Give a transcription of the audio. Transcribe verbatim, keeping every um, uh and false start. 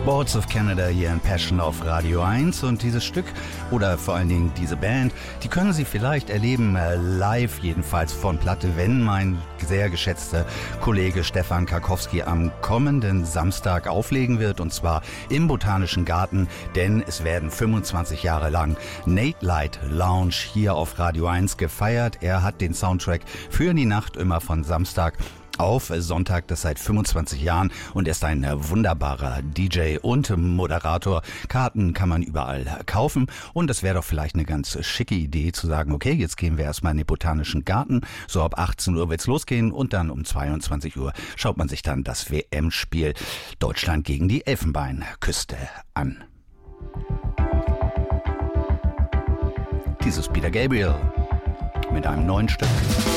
Boards of Canada hier in Passion auf Radio eins und dieses Stück oder vor allen Dingen diese Band, die können Sie vielleicht erleben äh, live, jedenfalls von Platte, wenn mein sehr geschätzter Kollege Stefan Karkowski am kommenden Samstag auflegen wird, und zwar im Botanischen Garten, denn es werden fünfundzwanzig Jahre lang Nate Light Lounge hier auf Radio eins gefeiert. Er hat den Soundtrack für die Nacht immer von Samstag auf Sonntag, das seit fünfundzwanzig Jahren, und ist ein wunderbarer D J und Moderator. Karten kann man überall kaufen und es wäre doch vielleicht eine ganz schicke Idee zu sagen, okay, jetzt gehen wir erstmal in den Botanischen Garten, so ab achtzehn Uhr wird's losgehen und dann um zweiundzwanzig Uhr schaut man sich dann das W M-Spiel Deutschland gegen die Elfenbeinküste an. Dieses Peter Gabriel mit einem neuen Stück.